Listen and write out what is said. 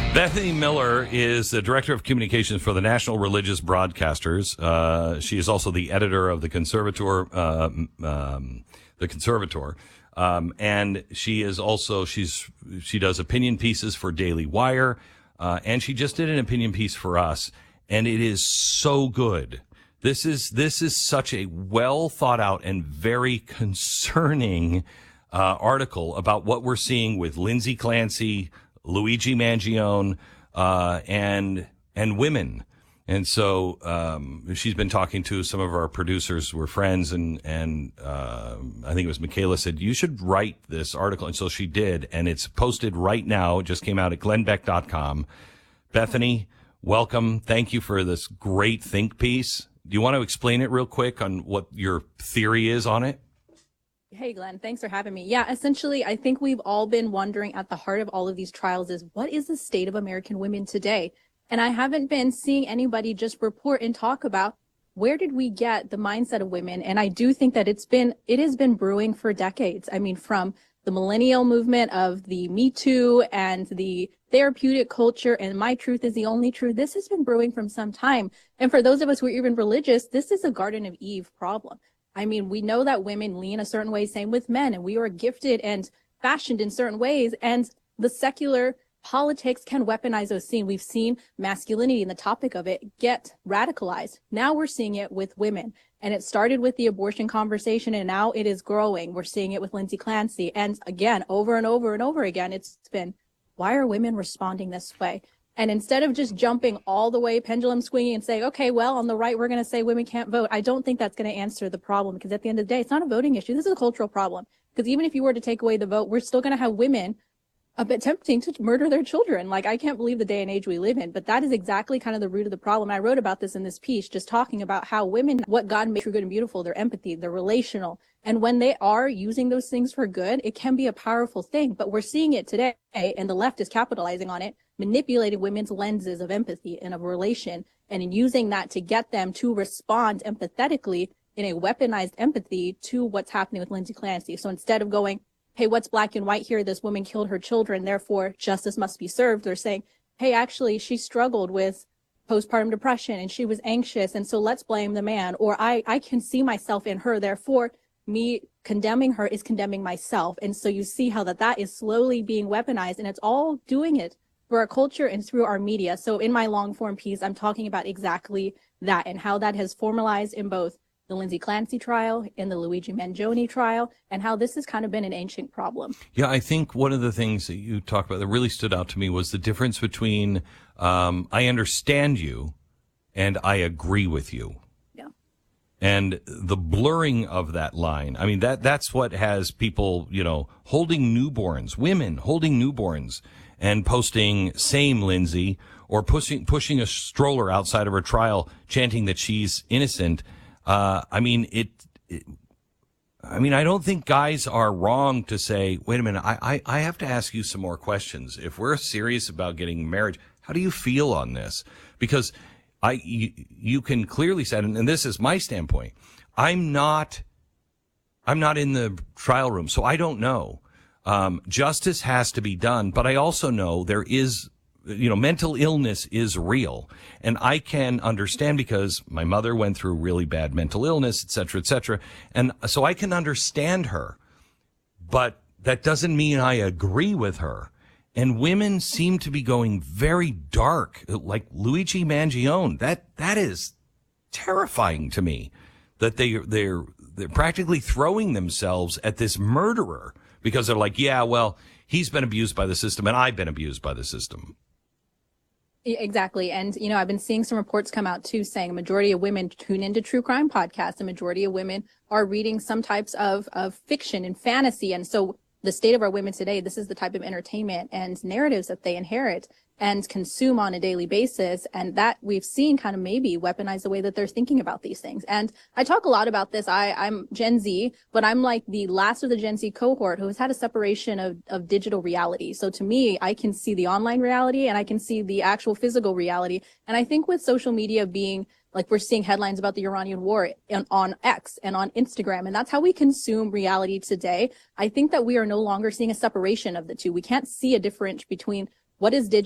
Bethany Miller is the Director of Communications for the National Religious Broadcasters. She is also the editor of the Conservator, and she is also she does opinion pieces for Daily Wire, and she just did an opinion piece for us, and it is so good. This is such a well thought out and very concerning article about what we're seeing with Lindsay Clancy, Luigi Mangione, and women. And so she's been talking to some of our producers who are friends, and I think it was Michaela said, you should write this article. And so she did, and it's posted right now. It just came out at glennbeck.com. Bethany, welcome. Thank you for this great think piece. Do you want to explain it real quick on what your theory is on it? Hey, Glenn, thanks for having me. Yeah, essentially, I think we've all been wondering at the heart of all of these trials is what is the state of American women today? And I haven't been seeing anybody just report and talk about where did we get the mindset of women? And I do think that it has been brewing for decades. I mean, from the millennial movement of the Me Too and the therapeutic culture and my truth is the only truth. This has been brewing from some time. And for those of us who are even religious, this is a Garden of Eve problem. I mean, we know that women lean a certain way, same with men, and we are gifted and fashioned in certain ways. And the secular politics can weaponize those scenes. We've seen masculinity and the topic of it get radicalized. Now we're seeing it with women. And it started with the abortion conversation, and now it is growing. We're seeing it with Lindsay Clancy. And again, over and over and over again, it's been, why are women responding this way? And instead of just jumping all the way, pendulum swinging and saying, okay, well, on the right, we're going to say women can't vote. I don't think that's going to answer the problem, because at the end of the day, it's not a voting issue. This is a cultural problem. Because even if you were to take away the vote, we're still going to have women attempting to murder their children. Like, I can't believe the day and age we live in, but that is exactly kind of the root of the problem. I wrote about this in this piece, just talking about how women, what God made true, good, and beautiful, their empathy, their relational. And when they are using those things for good, it can be a powerful thing. But we're seeing it today, and the left is capitalizing on it, manipulating women's lenses of empathy and of relation, and in using that to get them to respond empathetically in a weaponized empathy to what's happening with Lindsay Clancy. So instead of going, hey, what's black and white here? This woman killed her children, therefore justice must be served. They're saying, hey, actually, she struggled with postpartum depression and she was anxious, and so let's blame the man. Or I can see myself in her, therefore me condemning her is condemning myself. And so you see how that is slowly being weaponized, and it's all doing it for our culture and through our media. So in my long form piece, I'm talking about exactly that and how that has formalized in both the Lindsay Clancy trial, in the Luigi Mangione trial, and how this has kind of been an ancient problem. Yeah, I think one of the things that you talked about that really stood out to me was the difference between I understand you and I agree with you. Yeah. And the blurring of that line. I mean, that's what has people, holding newborns, women holding newborns and posting "same Lindsay" or pushing a stroller outside of her trial, chanting that she's innocent. I don't think guys are wrong to say, wait a minute, I have to ask you some more questions. If we're serious about getting married, how do you feel on this? Because you can clearly say, and this is my standpoint, I'm not in the trial room, so I don't know. Justice has to be done, but I also know there is, mental illness is real. And I can understand because my mother went through really bad mental illness, et cetera, et cetera. And so I can understand her, but that doesn't mean I agree with her. And women seem to be going very dark, like Luigi Mangione. That is terrifying to me, that they're practically throwing themselves at this murderer because they're like, yeah, well, he's been abused by the system and I've been abused by the system. Exactly. And, I've been seeing some reports come out, too, saying a majority of women tune into true crime podcasts. A majority of women are reading some types of fiction and fantasy. And so the state of our women today, this is the type of entertainment and narratives that they inherit and consume on a daily basis. And that we've seen kind of maybe weaponize the way that they're thinking about these things. And I talk a lot about this. I'm Gen Z, but I'm like the last of the Gen Z cohort who has had a separation of digital reality. So to me, I can see the online reality and I can see the actual physical reality. And I think with social media being like, we're seeing headlines about the Iranian war on X and on Instagram, and that's how we consume reality today. I think that we are no longer seeing a separation of the two. We can't see a difference between what is digital